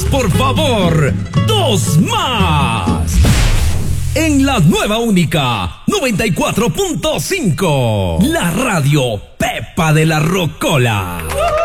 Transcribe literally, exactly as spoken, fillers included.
por favor, dos más. En la nueva única noventa y cuatro punto cinco, la radio Pepa de la Rocola.